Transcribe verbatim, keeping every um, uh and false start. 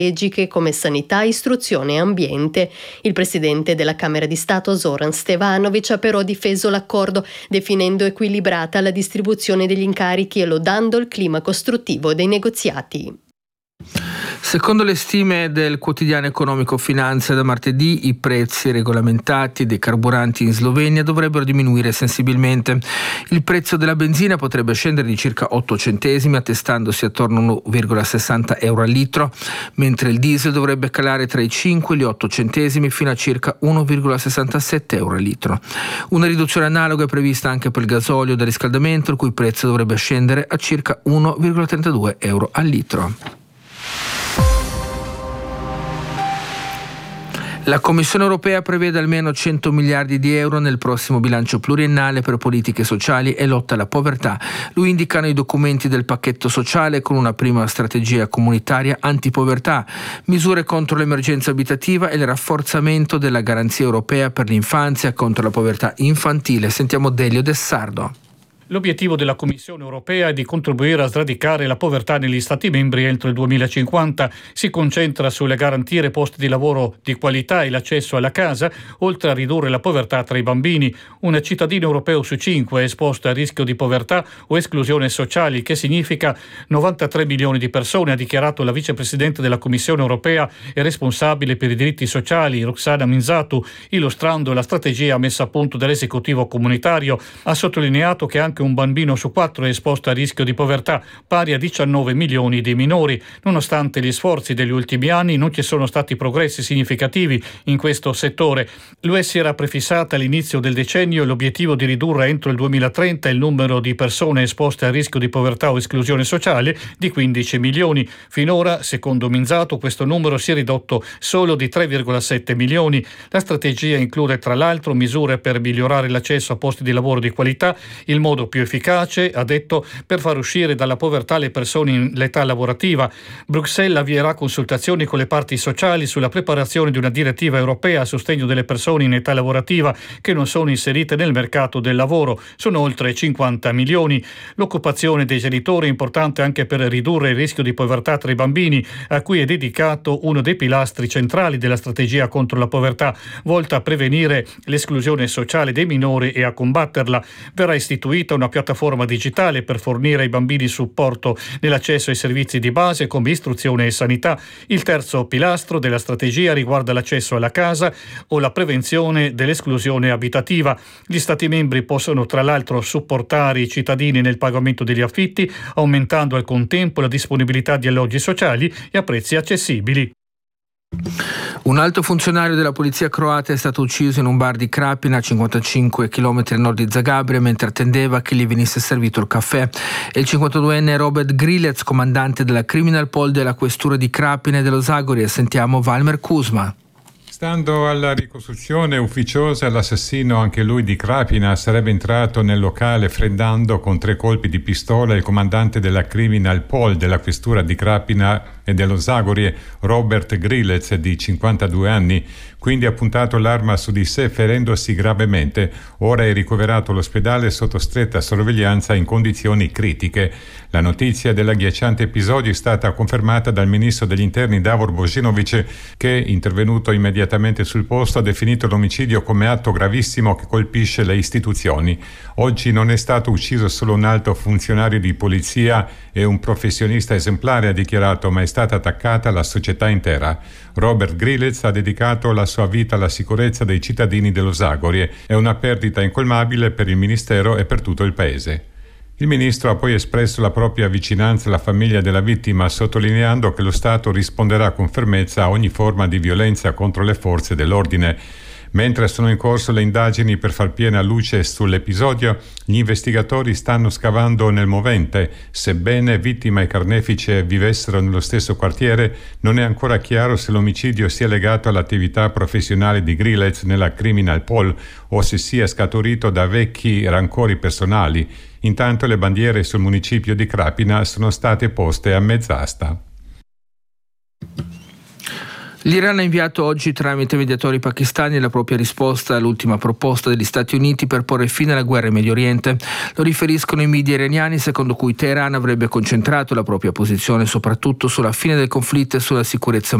strategiche come sanità, istruzione e ambiente. Il presidente della Camera di Stato Zoran Stevanovic ha però difeso l'accordo, definendo equilibrata la distribuzione degli incarichi e lodando il clima costruttivo dei negoziati. Secondo le stime del quotidiano economico Finanza da martedì, i prezzi regolamentati dei carburanti in Slovenia dovrebbero diminuire sensibilmente. Il prezzo della benzina potrebbe scendere di circa otto centesimi, attestandosi attorno a uno virgola sessanta euro al litro, mentre il diesel dovrebbe calare tra i cinque e gli otto centesimi fino a circa uno virgola sessantasette euro al litro. Una riduzione analoga è prevista anche per il gasolio da riscaldamento, il cui prezzo dovrebbe scendere a circa uno virgola trentadue euro al litro. La Commissione europea prevede almeno cento miliardi di euro nel prossimo bilancio pluriennale per politiche sociali e lotta alla povertà. Lo indicano i documenti del pacchetto sociale, con una prima strategia comunitaria antipovertà, misure contro l'emergenza abitativa e il rafforzamento della garanzia europea per l'infanzia contro la povertà infantile. Sentiamo Delio Dessardo. L'obiettivo della Commissione europea è di contribuire a sradicare la povertà negli Stati membri entro il duemilacinquanta. Si concentra sulle garantire posti di lavoro di qualità e l'accesso alla casa, oltre a ridurre la povertà tra i bambini. Un cittadino europeo su cinque è esposto a rischio di povertà o esclusione sociale, che significa novantatré milioni di persone, ha dichiarato la vicepresidente della Commissione europea e responsabile per i diritti sociali, Roxana Minzatu, illustrando la strategia messa a punto dall'esecutivo comunitario. Ha sottolineato che anche un bambino su quattro è esposto a rischio di povertà, pari a diciannove milioni di minori. Nonostante gli sforzi degli ultimi anni, non ci sono stati progressi significativi in questo settore. L'U E si era prefissata all'inizio del decennio l'obiettivo di ridurre entro il duemilatrenta il numero di persone esposte a rischio di povertà o esclusione sociale di quindici milioni. Finora, secondo Minzato, questo numero si è ridotto solo di tre virgola sette milioni. La strategia include tra l'altro misure per migliorare l'accesso a posti di lavoro di qualità, il modo più efficace, ha detto, per far uscire dalla povertà le persone in età lavorativa. Bruxelles avvierà consultazioni con le parti sociali sulla preparazione di una direttiva europea a sostegno delle persone in età lavorativa che non sono inserite nel mercato del lavoro. Sono oltre cinquanta milioni. L'occupazione dei genitori è importante anche per ridurre il rischio di povertà tra i bambini, a cui è dedicato uno dei pilastri centrali della strategia contro la povertà, volta a prevenire l'esclusione sociale dei minori e a combatterla. Verrà istituita una piattaforma digitale per fornire ai bambini supporto nell'accesso ai servizi di base come istruzione e sanità. Il terzo pilastro della strategia riguarda l'accesso alla casa o la prevenzione dell'esclusione abitativa. Gli Stati membri possono tra l'altro supportare i cittadini nel pagamento degli affitti, aumentando al contempo la disponibilità di alloggi sociali e a prezzi accessibili. Un alto funzionario della polizia croata è stato ucciso in un bar di Krapina, a cinquantacinque chilometri a nord di Zagabria, mentre attendeva che gli venisse servito il caffè. È il cinquantaduenne Robert Grilec, comandante della Criminal Pol della questura di Krapina e dello Zagorje. Sentiamo Valmer Kuzma. Stando alla ricostruzione ufficiosa, l'assassino, anche lui di Krapina, sarebbe entrato nel locale freddando con tre colpi di pistola il comandante della Criminal Pol della questura di Krapina e dello Zagorje, Robert Grilec, di cinquantadue anni. Quindi ha puntato l'arma su di sé, ferendosi gravemente. Ora è ricoverato all'ospedale sotto stretta sorveglianza in condizioni critiche. La notizia dell'agghiacciante episodio è stata confermata dal ministro degli interni Davor Božinović, che, intervenuto immediatamente sul posto, ha definito l'omicidio come atto gravissimo che colpisce le istituzioni. Oggi non è stato ucciso solo un alto funzionario di polizia e un professionista esemplare, ha dichiarato, ma è stata attaccata la società intera. Robert Grilec ha dedicato la sua vita alla sicurezza dei cittadini dello Zagorje. È una perdita incolmabile per il Ministero e per tutto il Paese. Il ministro ha poi espresso la propria vicinanza alla famiglia della vittima, sottolineando che lo Stato risponderà con fermezza a ogni forma di violenza contro le forze dell'ordine. Mentre sono in corso le indagini per far piena luce sull'episodio, gli investigatori stanno scavando nel movente. Sebbene vittima e carnefice vivessero nello stesso quartiere, non è ancora chiaro se l'omicidio sia legato all'attività professionale di Grilec nella Criminal Pol o se sia scaturito da vecchi rancori personali. Intanto le bandiere sul municipio di Krapina sono state poste a mezz'asta. L'Iran ha inviato oggi tramite mediatori pakistani la propria risposta all'ultima proposta degli Stati Uniti per porre fine alla guerra in Medio Oriente. Lo riferiscono i media iraniani, secondo cui Teheran avrebbe concentrato la propria posizione soprattutto sulla fine del conflitto e sulla sicurezza